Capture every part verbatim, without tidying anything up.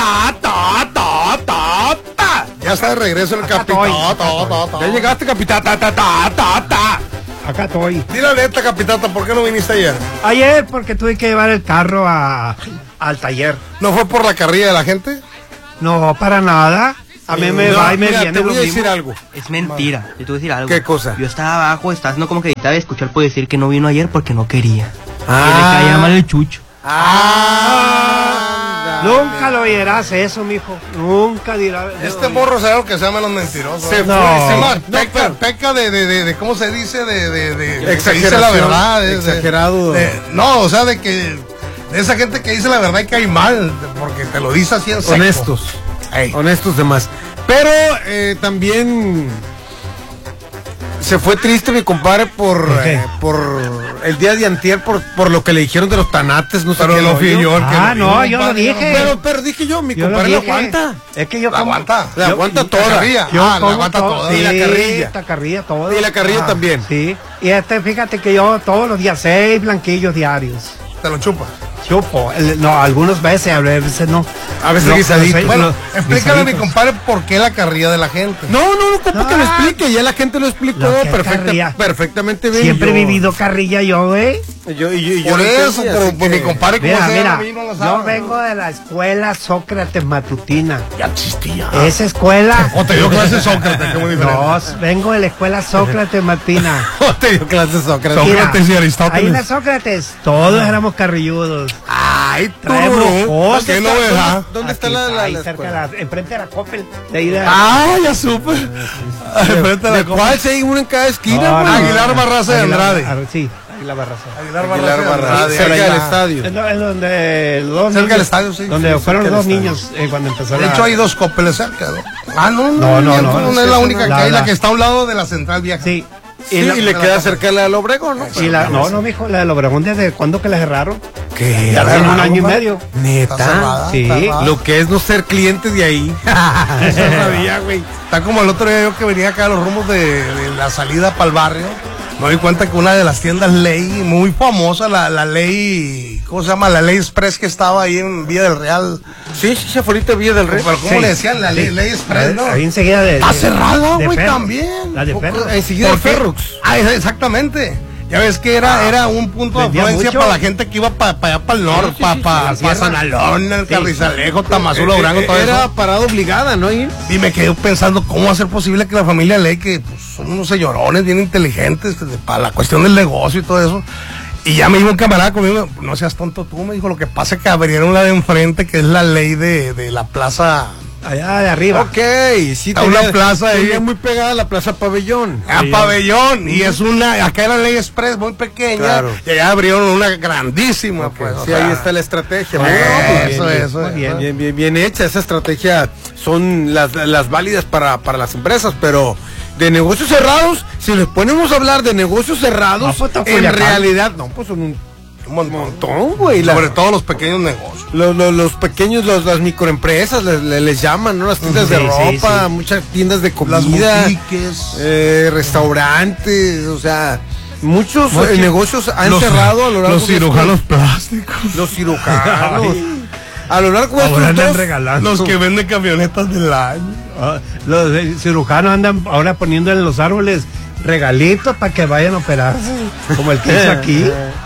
ta, ta, ta, ta, ta. Ya está de regreso el Acá capitán. estoy. Ta, ta, ta. Ya llegaste, capitán, ta, ta, ta, ta, ta. Acá estoy. Dile neta, capitata, ¿por qué no viniste ayer? Ayer porque tuve que llevar el carro a, al taller. ¿No fue por la carrilla de la gente? No, para nada. A mí me No, va y me mira, viene te voy lo a decir mismo. algo. Es mentira. Yo te voy a decir algo. ¿Qué cosa? Yo estaba abajo, estaba haciendo como que editaba y escuchar por decir que no vino ayer porque no quería. Ah. Que le caía mal el chucho. Ah, Nunca lo oirás eso, mijo. Nunca dirá. Este morro será lo que se llama los mentirosos. Se no, fue, se sí. peca, pero- peca de, de, de, de, ¿cómo se dice? De, de, de, de que dice Exageración, la verdad. de- de- exagerado. de- no, o sea, de que de esa gente que dice la verdad y cae mal, porque te lo dice así en seco. Honestos. Ey. Honestos demás. Pero eh, también se fue triste mi compadre por, ¿Por qué? eh, por el día de antier, por, por lo que le dijeron de los tanates, no sé Pero qué no rollo. fui yo el que Ah, lo no, dijo, yo lo compadre, dije. Pero, pero dije yo, mi Yo lo compadre lo dije. aguanta. Es que yo La como- aguanta. La yo- aguanta La toda. carrilla. Yo Ah, la como aguanta todo. toda. Sí, Y la carrilla. La carrilla, todo. Y la carrilla también. Sí. Y este, fíjate que yo todos los días, seis blanquillos diarios. Te lo chupas. Chupo. El- no, algunas veces, a veces no. A veces No, guisadito. pero- Bueno, los explícale a mi guisaditos. compadre por qué la carrilla de la gente. No, no, no, compa, que lo Ah. explique, ya la gente lo explicó Lo que perfecta- carrilla. perfectamente bien. Siempre he Yo- vivido carrilla yo, güey. Yo, y yo, y yo Por lo eso, entendí, pero así pues, que- mi compadre, ¿cómo Mira, se mira, llama? A mí no lo yo sabe. vengo de la escuela Sócrates Matutina. Ya existía. Esa escuela. O te dio clases Sócrates, que muy diferente. No, vengo de la escuela Sócrates Matina. Oh, te dio clases Sócrates. Sócrates. Mira, y Aristóteles. ahí en la Sócrates, todos éramos carrilludos. Ay, Traemos tururú. cosas. ¿Qué novedad? ¿Dónde, dónde está Aquí, la, la, ahí la cerca escuela? de la- enfrente de la Coppel. De ahí de Ah, ya supe. Enfrente de ¿De la cuál? Si hay uno en cada esquina, No, güey. no, Aguilar Barraza de Aguilar- Andrade. Ar- Sí, Aguilar Barraza. Aguilar Aguilar Barraza de Barraza, Andrade, cerca ahí del la- estadio. Es lo- es donde los dos Cerca del niños- estadio, sí, Donde sí, fueron cerca los dos del niños eh, cuando empezó De la... hecho, hay dos Coppeles cerca, ¿no? Ah, no, No, no, miento, no, no, no, es sí, la sí, única la- que hay, la la- que está a un lado de la central vieja. Sí. Sí, la- y le queda cerca la del Obregón, ¿no? y la- no, no, mijo, la del Obregón, ¿desde cuándo que la cerraron? ¿Qué? Ya hace cerraron, un año y compa. medio. Neta. Está cerrada, Sí, está cerrada. Lo que es no ser cliente de ahí. Eso sabía, güey. Está como el otro día yo que venía acá a los rumos de, de la salida para el barrio. Me doy cuenta que una de las tiendas Ley, muy famosa, la, la Ley, ¿cómo se llama? La Ley Express que estaba ahí en Villa del Real. Sí, sí, se ahorita Villa del Rey. Pero ¿cómo Sí, le decían? La Ley, sí. Ley Express, ¿no? Ahí enseguida de... Está de- cerrada, de güey, Ferro. también. La de Ferro. Enseguida de ¿Por qué? Ferrux. Ah, es- exactamente. Ya ves que era, era un punto de vendía afluencia mucho. para la gente que iba para allá para el norte, sí, para sí, pa, sí, pa sí, San Alón, el sí. Carrizalejo, Tamazula, Durango, todo Era eso. parada obligada, ¿no? Y- Y me quedé pensando cómo va a ser posible que la familia Ley, que pues, son unos señorones bien inteligentes pues, para la cuestión del negocio y todo eso. Y ya me dijo un camarada conmigo, no seas tonto tú, me dijo, lo que pasa es que abrieron la de enfrente, que es la Ley de, de la plaza. Allá de arriba. Ok, sí, Está una plaza ahí. tenía muy pegada a la Plaza Pabellón. A pabellón, y es una, acá era Ley Express muy pequeña, Claro. y allá abrieron una grandísima, Ok, pues. o sí, sea, ahí está la estrategia. Muy Eso, bien, eso, bien, eso, muy bien, eso. bien, bien, bien hecha. Esa estrategia son las, las válidas para, para las empresas, pero de negocios cerrados, si les ponemos a hablar de negocios cerrados, No, pues, está en Culiacán. realidad, no, pues son un un montón. montón, güey. La- Sobre todo los pequeños negocios. Los, los, los pequeños, los, las microempresas, les, les- les llaman, ¿no? Las tiendas de Sí, sí, ropa, sí. muchas tiendas de Las comida, boutiques. eh, restaurantes, o sea, muchos Mucho- eh, negocios han los- cerrado a lo largo Los de estos- cirujanos plásticos. los cirujanos. A lo largo de Ahora estos andan dos, regalando. Los que venden camionetas del año. Ah, los eh, cirujanos andan ahora poniendo en los árboles regalitos para que vayan a operarse, como el que hizo aquí.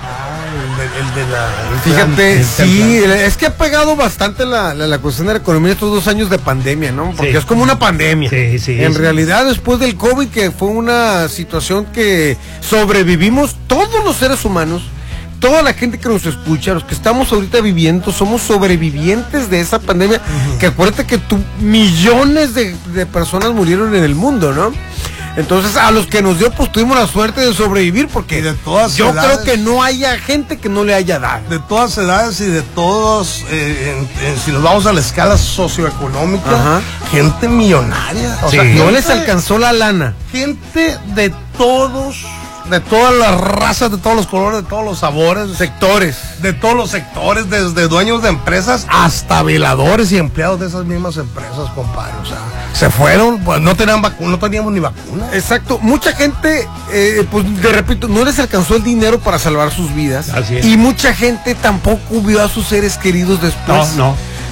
El de, el de la. fíjate, el sí, es que ha pegado bastante la, la, la cuestión de la economía estos dos años de pandemia, ¿no? Porque Sí. es como una pandemia. Sí, sí, En sí. realidad, después del COVID, que fue una situación que sobrevivimos todos los seres humanos, toda la gente que nos escucha, los que estamos ahorita viviendo, somos sobrevivientes de esa pandemia, que acuérdate que tú, millones de, de personas murieron en el mundo, ¿no? Entonces, a los que nos dio, pues tuvimos la suerte de sobrevivir, porque Y de todas yo edades. creo que no haya gente que no le haya dado. De todas edades y de todos, eh, en- en- si nos vamos a la escala socioeconómica, Ajá. gente millonaria. O O sea, sea, no gente- les alcanzó la lana. gente de todos, de todas las razas, de todos los colores, de todos los sabores, sectores, de todos los sectores, desde dueños de empresas hasta veladores y empleados de esas mismas empresas, compadre. O sea, se fueron, pues no tenían vacuna, no teníamos ni vacuna. Exacto, mucha gente, eh, pues de repito, no les alcanzó el dinero para salvar sus vidas. Así es. Y mucha gente tampoco vio a sus seres queridos después. No, no.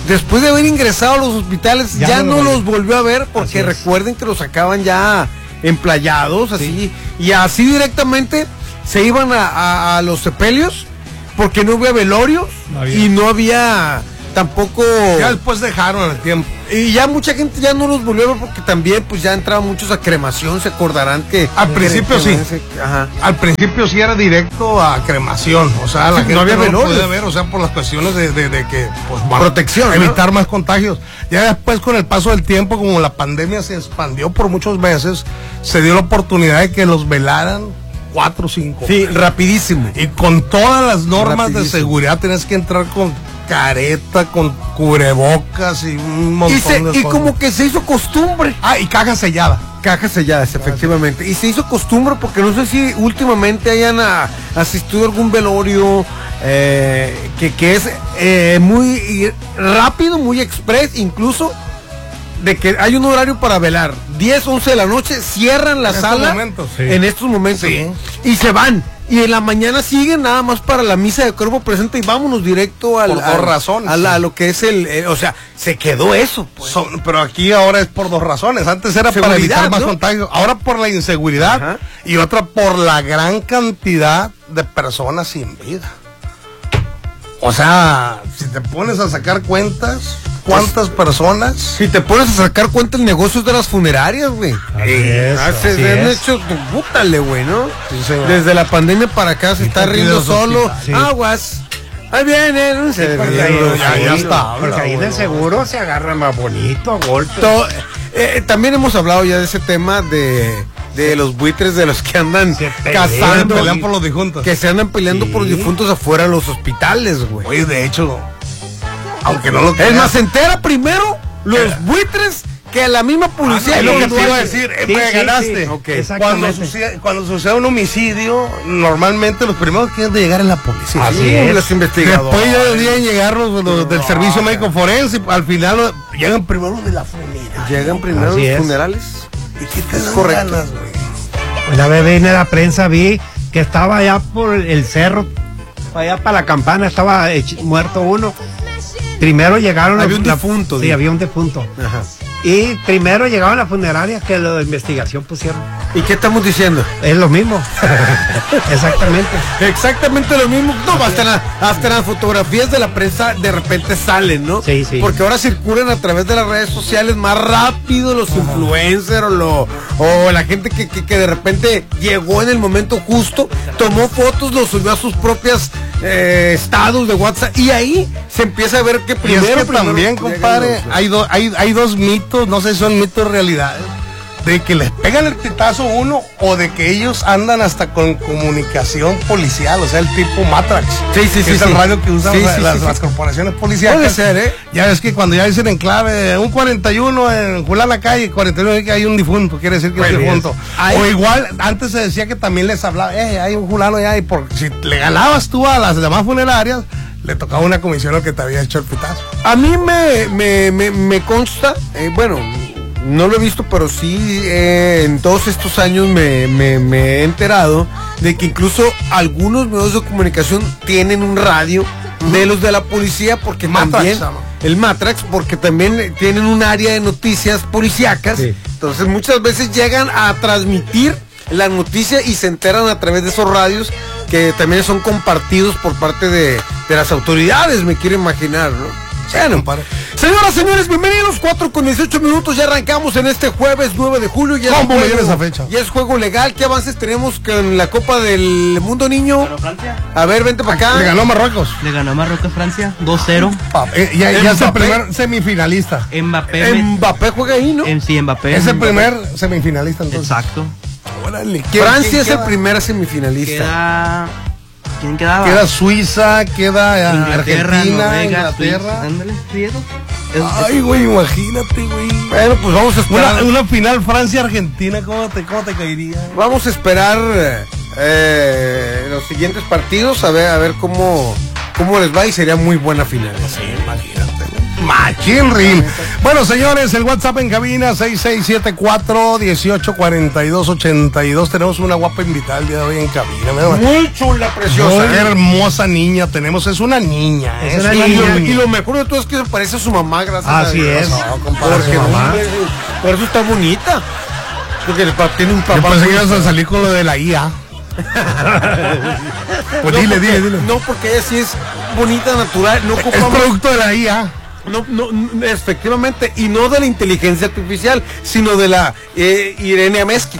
después de haber ingresado a los hospitales, ya, ya no, no los volvió a ver, porque recuerden que los sacaban ya emplayados, así, sí. Y así directamente se iban a, a, a los sepelios, porque no había velorios, no había. Y no había tampoco... Ya después dejaron el tiempo. Y ya mucha gente ya no los volvió a ver, porque también pues ya entraban muchos a cremación, se acordarán que... Al principio sí, ese, ajá. Al principio sí era directo a cremación, o sea, la sí, gente no había no velorios. Podía ver, o sea, por las cuestiones de, de, de que... Pues, protección, evitar ¿no? más contagios. Ya después, con el paso del tiempo, como la pandemia se expandió por muchos meses, se dio la oportunidad de que los velaran cuatro o cinco. Sí, rapidísimo. Y con todas las normas rapidísimo. De seguridad tenés que entrar con careta, con cubrebocas y un montón y se, de y cosas. Como que se hizo costumbre. Ah, y caja sellada. Cajas selladas, efectivamente. Y se hizo costumbre porque no sé si últimamente hayan a, asistido a algún velorio eh, que, que es eh, muy rápido, muy express, incluso de que hay un horario para velar. diez, once de la noche, cierran la en sala estos momentos, sí. En estos momentos. Sí. Y se van. Y en la mañana siguen nada más para la misa de cuerpo presente y vámonos directo al, por dos al, razones, a, la, a lo que es el, el, o sea, se quedó eso. Pues. Son, pero aquí ahora es por dos razones. Antes era seguridad, para evitar más, ¿no? Contagios. Ahora por la inseguridad. Ajá. Y otra por la gran cantidad de personas sin vida. O sea, si te pones a sacar cuentas, ¿cuántas personas? Si te pones a sacar cuentas, negocios de las funerarias, güey. Eh, se han hecho, bútale, güey, ¿no? Sí, desde la pandemia para acá se está riendo solo. Sí. Aguas. Ahí viene, no sé. Sí, ya, ya, ya está. Porque ahí del seguro se agarra más bonito, a golpe. To, eh, también hemos hablado ya de ese tema de... de los buitres de los que andan cazando, pelean por los difuntos, que se andan peleando sí. por los difuntos afuera de los hospitales, güey. Oye, de hecho, aunque no lo creas, es más, se entera primero los eh. buitres que la misma policía. Ah, es lo que te iba a decir, sí, me sí, ganaste. Sí. Okay. Cuando sucede, cuando sucede un homicidio, normalmente los primeros que tienen de llegar es la policía. Así sí, es. Los investigadores. Después ya deberían llegar los, los del servicio médico forense, al final los, llegan primero los de la funeraria. Llegan primero los funerales. ¿Y qué te dan ganas, güey? Una vez vi en la prensa, vi que estaba allá por el cerro, allá para la campana, estaba muerto uno. Primero llegaron... Había los, un difunto. La, sí, había un difunto. Ajá. Y primero llegaban las funerarias que lo de investigación pusieron. ¿Y qué estamos diciendo? Es lo mismo. Exactamente. Exactamente lo mismo. No, hasta, la, hasta las fotografías de la prensa de repente salen, ¿no? Sí, sí. Porque ahora circulan a través de las redes sociales más rápido los Ajá. influencers o, lo, o la gente que, que, que de repente llegó en el momento justo, tomó fotos, lo subió a sus propias eh, estados de WhatsApp y ahí se empieza a ver que primero... Y es que primero también, compadre, los, hay, do, hay, hay dos mitos, no sé si son mitos o realidades, de que les pegan el pitazo uno o de que ellos andan hasta con comunicación policial, o sea, el tipo Matrax. Sí, sí, sí. Es sí. el radio que usan sí, las, sí, las, sí, las sí. corporaciones policiales. Puede ser, ¿eh? Ya ves que cuando ya dicen en clave un cuarenta y uno en Julana Calle, cuarenta y uno que hay un difunto, quiere decir que pues es difunto. Hay... O igual, antes se decía que también les hablaba, eh, hay un fulano ya, y por si le ganabas tú a las demás funerarias, le tocaba una comisión al que te había hecho el pitazo. A mí me, me, me, me consta, eh, bueno, no lo he visto, pero sí eh, en todos estos años me, me, me he enterado de que incluso algunos medios de comunicación tienen un radio uh-huh. de los de la policía, porque Matrax, también, ¿no? El Matrax, porque también tienen un área de noticias policíacas, sí. Entonces muchas veces llegan a transmitir la noticia y se enteran a través de esos radios que también son compartidos por parte de, de las autoridades, me quiero imaginar, ¿no? Bueno, señoras, señores, bienvenidos, cuatro con dieciocho minutos, ya arrancamos en este jueves nueve de julio. Ya ¿Cómo me viene esa fecha? Ya es juego legal, ¿qué avances tenemos con la Copa del Mundo, niño? Francia. A ver, vente para acá. Le ganó Marruecos. Le ganó Marruecos Francia, dos cero. Ah, eh, ya ya es el primer semifinalista. Mbappé. Mbappé juega ahí, ¿no? En, sí, Mbappé. Es el primer semifinalista, entonces. Exacto. Órale, Francia ¿quién es queda? El primer semifinalista. Queda... ¿Quién quedaba? Queda Suiza, queda Inglaterra, Argentina, Noruega, Inglaterra. Ándale, ¿cierto? Ay, güey, imagínate, güey. Bueno, pues vamos a esperar. Una, una final Francia-Argentina, ¿cómo te, ¿cómo te caería? Vamos a esperar eh, los siguientes partidos, a ver, a ver cómo, cómo les va, y sería muy buena final. Sí, imagínate. Machinrin. Bueno, señores, el WhatsApp en cabina seis seis siete cuatro, uno ocho cuatro dos, ocho dos. Tenemos una guapa invitada el día de hoy en cabina. ¿Verdad? Muy chula, preciosa. Qué hermosa niña tenemos. Es una niña. Es Es una una niña. niña. Y lo mejor de todo es que se parece a su mamá, gracias Así a Dios. es. No, compadre, Porque su mamá. mamá, por eso está bonita. Porque el papá tiene un Yo papá. pensé que muy- ibas a salir con lo de la I A. Pues No, dile, porque- dile, dile. No, porque ella sí es bonita, natural. No Es ocupamos. producto de la I A. No, no, no, efectivamente, y no de la inteligencia artificial, sino de la eh, Irene Amezqui.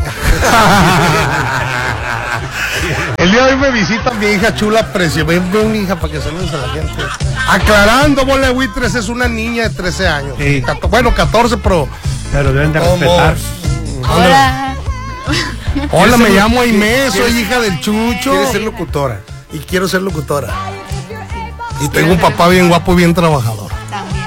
El día de hoy me visita mi hija chula preciosa. Ven, ven, hija, para que saludes a la gente. Aclarando, Mole Buitres es una niña de trece años. Sí. Cato- bueno, catorce, pero. Pero deben de ¿Cómo? respetar. Hola. Hola, me ser- llamo Aimee, soy ¿Quieres- hija del Chucho. Quiere ser locutora. Y quiero ser locutora. Y tengo un papá bien guapo y bien trabajador. También.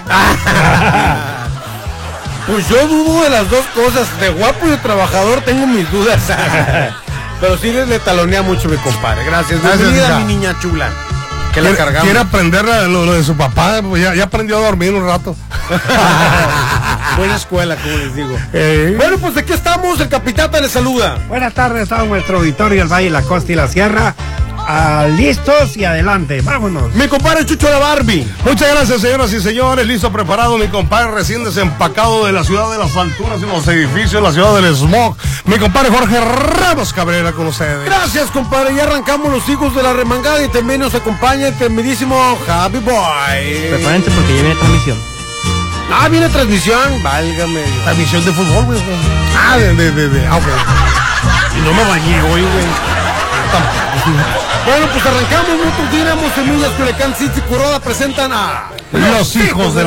Pues yo dudo de las dos cosas, de guapo y de trabajador tengo mis dudas. Pero sí le, le talonea mucho mi compadre. Gracias. Gracias, Bienvenida, hija. mi niña chula. Que la Quiere, cargamos. quiere aprender lo, lo de su papá, pues ya, ya aprendió a dormir un rato. Buena escuela, como les digo. Eh. Bueno, pues aquí estamos, el capitata le saluda. Buenas tardes, estamos en nuestro auditorio, el Valle, la Costa y la Sierra. Ah, listos y adelante, vámonos. Mi compadre Chucho la Barbie. Muchas gracias, señoras y señores. Listo, preparado, mi compadre recién desempacado de la ciudad de las alturas y los edificios, la ciudad del smog. Mi compadre Jorge Ramos Cabrera con ustedes. Gracias, compadre. Ya arrancamos los hijos de la remangada y también nos acompaña el tremendísimo Javi Boy. Prepárense porque ya viene transmisión. Ah, viene transmisión. Válgame. Dios. La misión de fútbol, güey. Ah, de, de, de, de. Ah, ok. Y no me bañé hoy, güey. Bueno, pues arrancamos. Nosotros Dinamo, Semillas, Culiacán, City, Curoda presentan a Los hijos de